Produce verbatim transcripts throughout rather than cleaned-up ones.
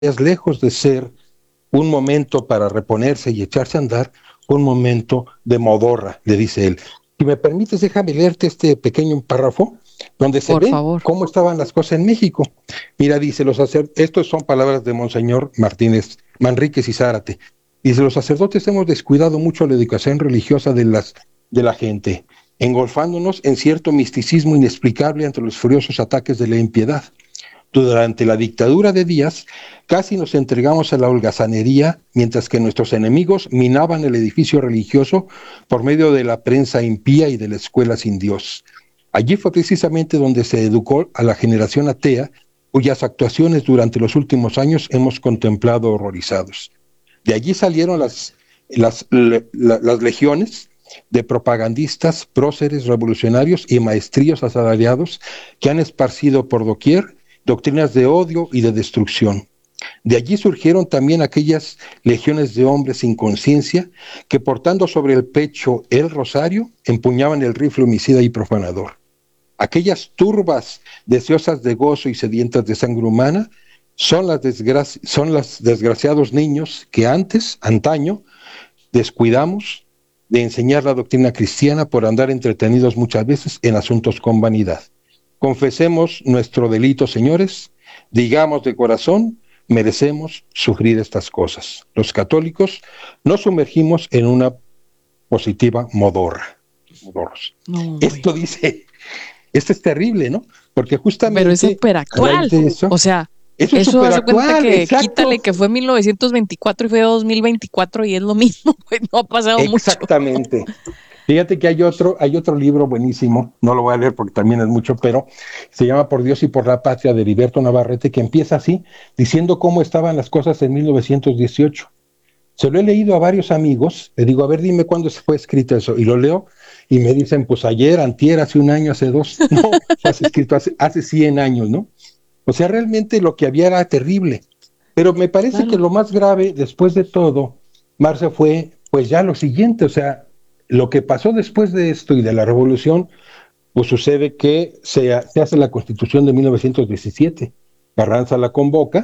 lejos de ser un momento para reponerse y echarse a andar, un momento de modorra, le dice él. Si me permites, déjame leerte este pequeño párrafo donde se Por ve favor. cómo estaban las cosas en México. Mira, dice, los sacer- estos son palabras de Monseñor Martínez Manríquez y Zárate. Dice, los sacerdotes hemos descuidado mucho la educación religiosa de, las, de la gente, engolfándonos en cierto misticismo inexplicable ante los furiosos ataques de la impiedad. Durante la dictadura de Díaz, casi nos entregamos a la holgazanería, mientras que nuestros enemigos minaban el edificio religioso por medio de la prensa impía y de la escuela sin Dios. Allí fue precisamente donde se educó a la generación atea, cuyas actuaciones durante los últimos años hemos contemplado horrorizados. De allí salieron las, las, le, la, las legiones de propagandistas, próceres, revolucionarios y maestrillos asalariados que han esparcido por doquier doctrinas de odio y de destrucción. De allí surgieron también aquellas legiones de hombres sin conciencia que, portando sobre el pecho el rosario, empuñaban el rifle homicida y profanador. Aquellas turbas deseosas de gozo y sedientas de sangre humana son las, desgraci- son los desgraciados niños que antes, antaño, descuidamos de enseñar la doctrina cristiana por andar entretenidos muchas veces en asuntos con vanidad. Confesemos nuestro delito, señores, digamos de corazón, merecemos sufrir estas cosas. Los católicos nos sumergimos en una positiva modorra. Modorros. No, Esto güey. dice, esto es terrible, ¿no? Porque Pero es justamente súper a raíz actual. de eso, O sea, eso es eso súper hace cuenta actual, que exacto. quítale que fue mil novecientos veinticuatro y fue dos mil veinticuatro y es lo mismo, güey. No ha pasado mucho. Exactamente. Fíjate que hay otro, hay otro libro buenísimo, no lo voy a leer porque también es mucho, pero se llama Por Dios y por la Patria, de Heriberto Navarrete, que empieza así, diciendo cómo estaban las cosas en mil novecientos dieciocho. Se lo he leído a varios amigos, le digo, a ver, dime cuándo fue escrito eso, y lo leo, y me dicen, pues ayer, antier, hace un año, hace dos, no, fue escrito hace, hace cien años, ¿no? O sea, realmente lo que había era terrible, pero me parece que Claro. lo más grave, después de todo, Marce, fue, pues ya lo siguiente, o sea, lo que pasó después de esto y de la revolución, pues sucede que se, se hace la Constitución de mil novecientos diecisiete, Carranza la convoca,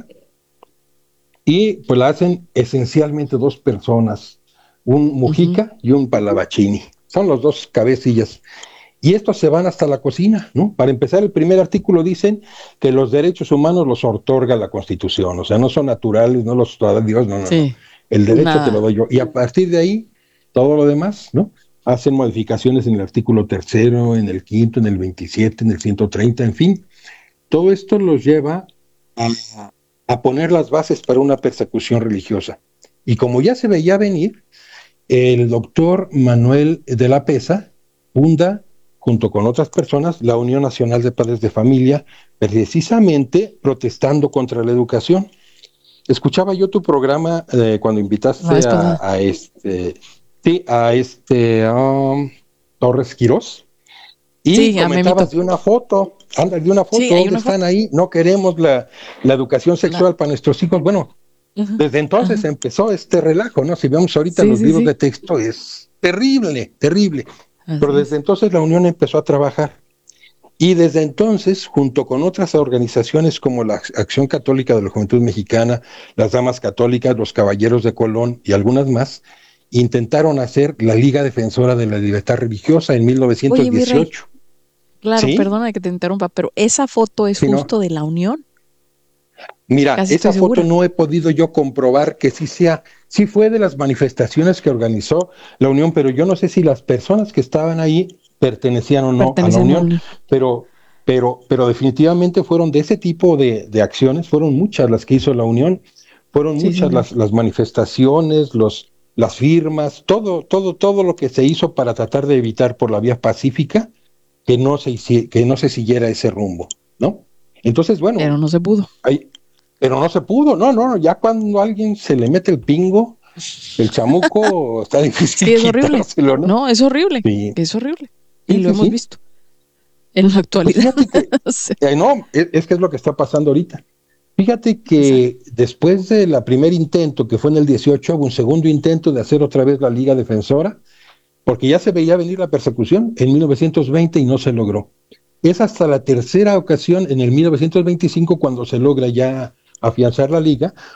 y pues la hacen esencialmente dos personas, un Ujú. Mujica y un Palavacini. Son los dos cabecillas. Y estos se van hasta la cocina, ¿no? Para empezar, el primer artículo dicen que los derechos humanos los otorga la Constitución, o sea, no son naturales, no los da Dios, no, no, no. Sí, El derecho te lo nada. doy yo. Y a partir de ahí, todo lo demás, ¿no? Hacen modificaciones en el artículo tercero, en el quinto, en el veintisiete, en el ciento treinta, en fin. Todo esto los lleva a, a poner las bases para una persecución religiosa. Y como ya se veía venir, el doctor Manuel de la Pesa funda, junto con otras personas, la Unión Nacional de Padres de Familia, precisamente protestando contra la educación. Escuchaba yo tu programa eh, cuando La invitaste vez a, pasada. a este, sí, a este um, Torres Quirós, y Sí, a Memito. comentabas de una foto, anda, de una Sí, foto, hay ¿dónde una están foto. ahí? No queremos la, la educación La, sexual para nuestros hijos. Bueno, ajá, desde entonces ajá. empezó este relajo, ¿no? Si vemos ahorita Sí, los sí, libros sí. de texto, es terrible, terrible. Pero Así desde es. entonces la Unión empezó a trabajar. Y desde entonces, junto con otras organizaciones como la Acción Católica de la Juventud Mexicana, las Damas Católicas, los Caballeros de Colón y algunas más, intentaron hacer la Liga Defensora de la Libertad Religiosa en Oye, mi rey, mil novecientos dieciocho. claro, ¿Sí? perdona que te interrumpa, pero esa foto es Sí, no. justo de la Unión, Mira, casi estoy esa foto segura. no he podido yo comprobar que sí sea, sí fue de las manifestaciones que organizó la Unión, pero yo no sé si las personas que estaban ahí pertenecían o no a la Perteneciendo a la Unión, Unión. pero, pero, pero definitivamente fueron de ese tipo de, de acciones, fueron muchas las que hizo la Unión, fueron Sí, muchas señor. las, las manifestaciones, los, las firmas, todo, todo, todo lo que se hizo para tratar de evitar por la vía pacífica que no se, que no se siguiera ese rumbo, ¿no? Entonces, bueno, Pero no se pudo. hay, pero no se pudo, no, no, ya cuando a alguien se le mete el pingo, el chamuco, está Sí, difícil es horrible. quitárselo, ¿no? No, es horrible. Sí, Es horrible. Y sí, lo sí, hemos sí. visto en la Pues actualidad. fíjate que, Sí, eh, no, es, es que es lo que está pasando ahorita. Fíjate exacto. que después del primer intento, que fue en el dieciocho, hubo un segundo intento de hacer otra vez la Liga Defensora, porque ya se veía venir la persecución en mil novecientos veinte y no se logró. Es hasta la tercera ocasión, en el mil novecientos veinticinco, cuando se logra ya afianzar la liga,